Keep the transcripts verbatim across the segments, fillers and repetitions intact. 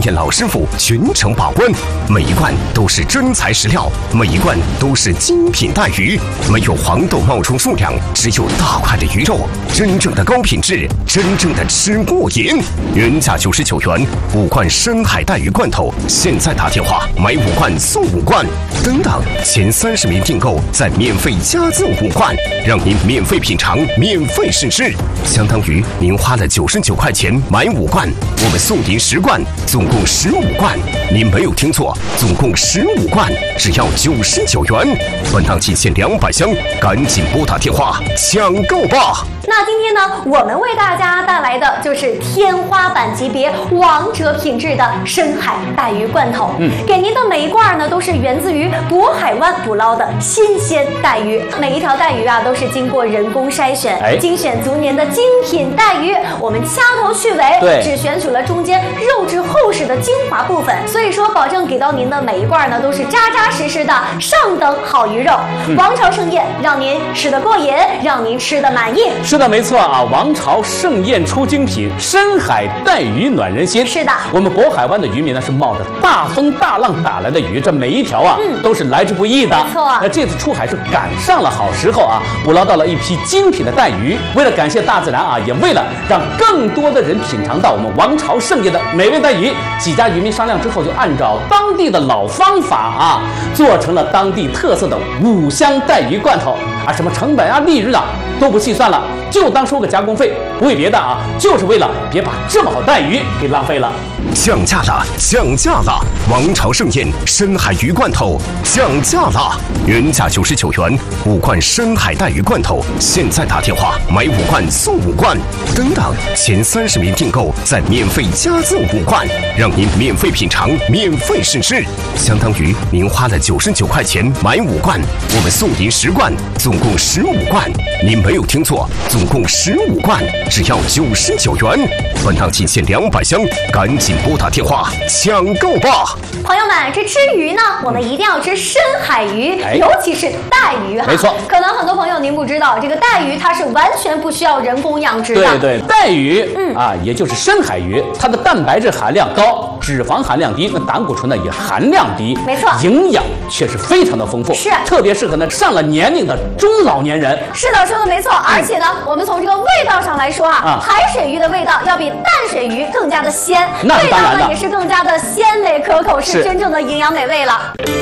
店老师傅全程把关，每一罐都是真材实料，每一罐都是精品带鱼，没有黄豆冒充数量，只有大块的鱼肉，真正的高品质，真正的吃过瘾。原价九十九元，五罐深海带鱼罐头，现在打电话买五罐送五罐，等等，前三十名订购再免费加赠五罐，让您免费品尝，免费试吃，相当于您花了九十九块钱买五罐，我们送您十罐，总共十五罐。您没有听错，总共十五罐，只要九十九元。本档仅限两百箱，赶紧拨打电话抢购吧！ 那今天呢，我们为大家带来的就是天花板级别、王者品质的深海带鱼罐头。嗯，给您的每一罐呢，都是源自于渤海湾捕捞的新鲜带鱼，每一条带鱼啊，都是经过人工筛选，哎、精选逐年的精品带鱼。我们掐头去尾，对，只选取了中间肉质厚实的精华部分，所以说保证给到您的每一罐呢，都是扎扎实实的上等好鱼肉。嗯、王朝盛宴，让您吃得过瘾，让您吃得满意。 是的，没错啊！王朝盛宴出精品，深海带鱼暖人心。 是的， 我们渤海湾的渔民呢是冒着大风大浪打来的鱼，这每一条啊、嗯、都是来之不易的。 没错， 那这次出海是赶上了好时候啊，捕捞到了一批精品的带鱼。为了感谢大自然啊，也为了让更多的人品尝到我们王朝盛宴的美味带鱼，几家渔民商量之后，就按照当地的老方法啊，做成了当地特色的五香带鱼罐头啊，什么成本啊、利润啊都不细算了。就当收个加工费，不为别的啊，就是为了别把这么好带鱼给浪费了。 降价了，降价了！王朝盛宴深海鱼罐头降价了，原价九十九元，五罐深海带鱼罐头，现在打电话买五罐送五罐，等等，前三十名订购再免费加赠五罐，让您免费品尝，免费试吃，相当于您花了九十九块钱买五罐，我们送您十罐，总共十五罐。您没有听错，总共十五罐，只要九十九元。本档仅限两百箱，赶紧拨打电话抢购吧！ 朋友们，这吃鱼呢，我们一定要吃深海鱼，哎、尤其是带鱼哈。 没错， 可能很多朋友您不知道，这个带鱼它是完全不需要人工养殖的。 对对，带鱼，嗯啊，也就是深海鱼，它的蛋白质含量高，脂肪含量低，那胆固醇呢也含量低。 没错， 营养却是非常的丰富， 是特别适合呢上了年龄的中老年人。 是的，说的没错。而且呢，嗯、我们从这个味道上来说啊，啊海水鱼的味道要比淡水鱼更加的鲜， 那是当然的， 味道呢也是更加的鲜美可口，是真正的营养美味了。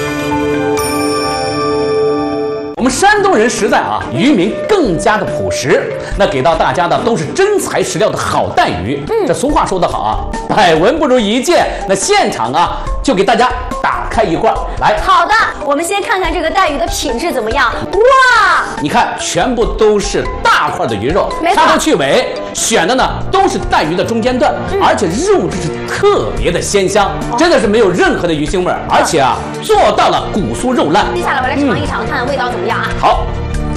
我们山东人实在啊，渔民更加的朴实，那给到大家的都是真材实料的好带鱼。嗯，这俗话说得好啊，百闻不如一见。那现场啊，就给大家打开一罐来。 好的，我们先看看这个带鱼的品质怎么样。哇， 你看，全部都是大块的鱼肉， 没错， 掐头去尾，选的呢都是带鱼的中间段，嗯、而且肉质是特别的鲜香，哦、真的是没有任何的鱼腥味儿，而且啊，做到了骨酥肉烂。 接下来我来尝一尝，嗯、看味道怎么样啊？ 好，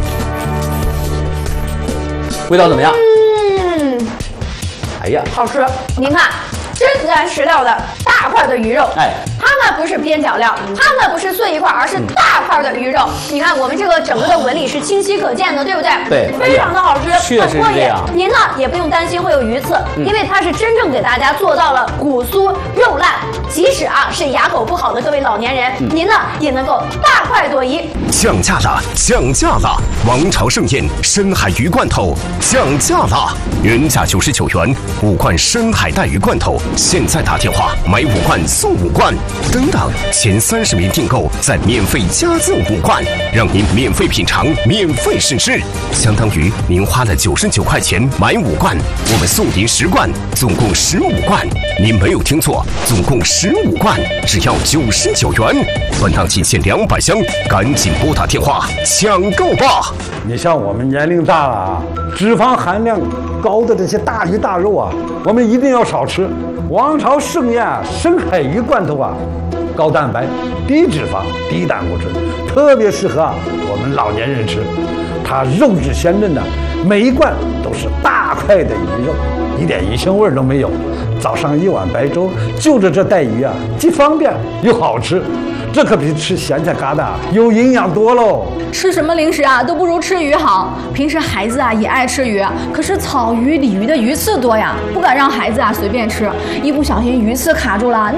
味道怎么样？ 嗯， 哎呀， 好吃！您看，真材实料的大块的鱼肉，哎，它呢不是边角料，它呢不是碎一块，而是大块的鱼肉。嗯、你看我们这个整个的纹理是清晰可见的，对不对？ 对， 非常的好吃， 确实是这样。 您呢也不用担心会有鱼刺，嗯、因为它是真正给大家做到了骨酥肉烂。即使啊是牙口不好的各位老年人，嗯、您呢也能够大快朵颐。 降价了，降价了！王朝盛宴深海鱼罐头降价了，原价九十九元，五罐深海带鱼罐头，现在打电话买五罐送五罐，等等，前三十名订购再免费加赠五罐，让您免费品尝，免费试吃，相当于您花了九十九块钱买五罐，我们送您十罐，总共十五罐。您没有听错，总共十五罐，只要九十九元。本档仅限两百箱，赶紧拨打电话抢购吧！ 你像我们年龄大了啊，脂肪含量高的这些大鱼大肉啊，我们一定要少吃。王朝盛宴啊，深海鱼罐头啊，高蛋白、低脂肪、低胆固醇，特别适合啊我们老年人吃。它肉质鲜嫩的，每一罐都是大块的鱼肉，一点鱼腥味都没有。早上一碗白粥，就着这带鱼啊，既方便又好吃。这可比吃咸菜疙瘩有营养多喽！ 吃什么零食啊，都不如吃鱼好。平时孩子啊也爱吃鱼，可是草鱼、鲤鱼的鱼刺多呀，不敢让孩子啊随便吃，一不小心鱼刺卡住了。